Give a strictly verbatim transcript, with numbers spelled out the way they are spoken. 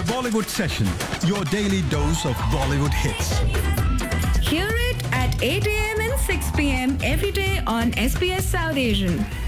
The Bollywood Session, your daily dose of Bollywood hits. Hear it at eight a.m. and six p.m. every day on S B S South Asian.